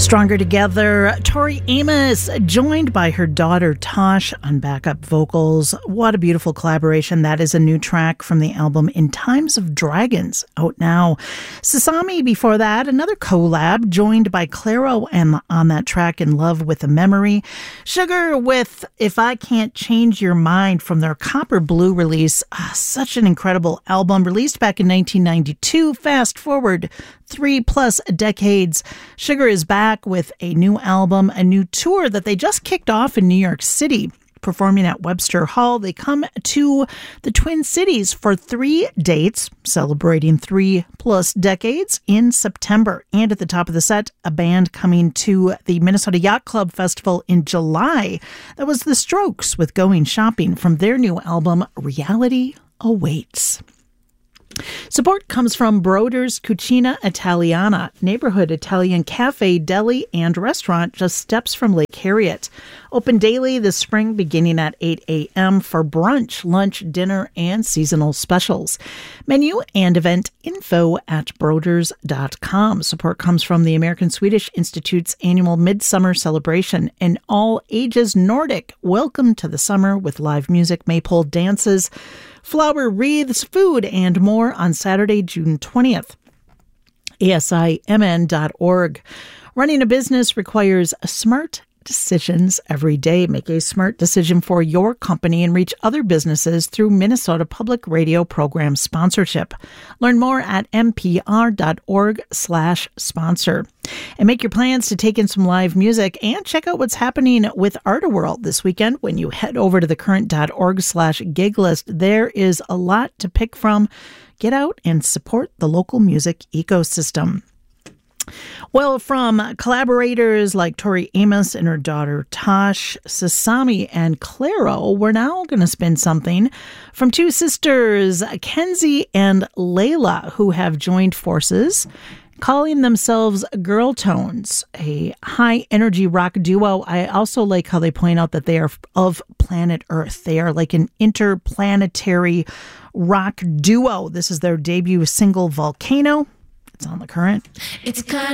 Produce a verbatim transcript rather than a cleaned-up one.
Stronger Together, Tori Amos, joined by her daughter Tosh on backup vocals. What a beautiful collaboration. That is a new track from the album In Times of Dragons, out now. Sasami before that, another collab, joined by Clairo and on that track In Love with a Memory. Sugar with If I Can't Change Your Mind from their Copper Blue release. Ah, such an incredible album, released back in nineteen ninety-two. Fast forward three plus decades. Sugar is back with a new album, a new tour that they just kicked off in New York City, performing at Webster Hall. They come to the Twin Cities for three dates, celebrating three plus decades in September. And at the top of the set, a band coming to the Minnesota Yacht Club Festival in July. That was The Strokes with Going Shopping from their new album, Reality Awaits. Support comes from Broder's Cucina Italiana, neighborhood Italian cafe, deli, and restaurant just steps from Lake Harriet. Open daily this spring beginning at eight a.m. for brunch, lunch, dinner, and seasonal specials. Menu and event info at broders dot com. Support comes from the American Swedish Institute's annual Midsummer Celebration, an all-ages Nordic welcome to the summer with live music, maypole dances, flower wreaths, food, and more on Saturday, June twentieth. A S I M N dot org. Running a business requires smart decisions every day. Make a smart decision for your company and reach other businesses through Minnesota Public Radio program sponsorship. Learn more at m p r dot org slash sponsor. And make your plans to take in some live music and check out what's happening with Artaworld this weekend when you head over to the current dot org slash gig list. There is a lot to pick from. Get out and support the local music ecosystem. Well, from collaborators like Tori Amos and her daughter Tosh, Sasami, and Clairo, we're now going to spin something from two sisters, Kenzie and Layla, who have joined forces, calling themselves Girl Tones, a high-energy rock duo. I also like how they point out that they are of planet Earth. They are like an interplanetary rock duo. This is their debut single, Volcano. It's on the current. It's kind